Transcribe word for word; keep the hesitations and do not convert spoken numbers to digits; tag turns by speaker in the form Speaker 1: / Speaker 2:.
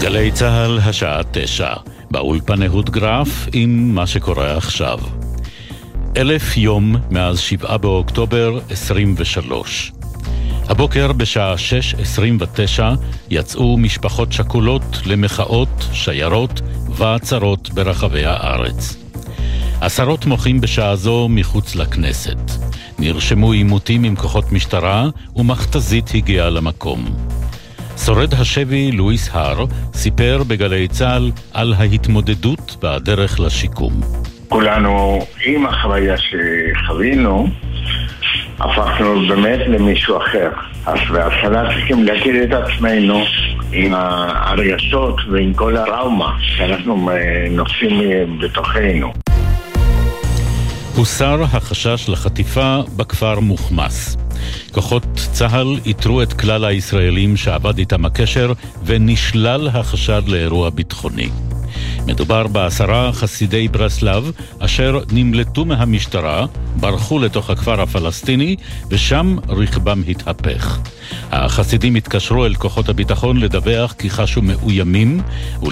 Speaker 1: גלי צהל השעה תשע, באולפן אהוד גרף עם מה שקורה עכשיו. אלף יום מאז שבעה באוקטובר עשרים ושלוש. הבוקר בשעה שש עשרים ותשע יצאו משפחות שכולות למחאות, שיירות ועצרות ברחבי הארץ. עשרות מוחים בשעה זו מחוץ לכנסת. נרשמו עימותים עם כוחות משטרה ומכתזית הגיעה למקום. שורד השבי לואיס הר סיפר בגלי צהל על ההתמודדות בדרך לשיקום.
Speaker 2: כולנו עם החוויה שחווינו הפכנו באמת למישהו אחר. אז בהתחלה צריכים להכיר את עצמנו עם הרגשות ועם כל הטראומה שאנחנו נושאים בתוכנו.
Speaker 1: הוסר החשש לחטיפה בכפר מוחמס. כוחות צהל איתרו את כלל הישראלים שעבד איתם הקשר ונשלל החשד לאירוע ביטחוני. מדובר בעשרה חסידי ברסלב אשר נמלטו מהמשטרה, ברחו לתוך הכפר הפלסטיני ושם רכבם התהפך. החסידים התקשרו אל כוחות הביטחון לדווח כי חשו מאוימים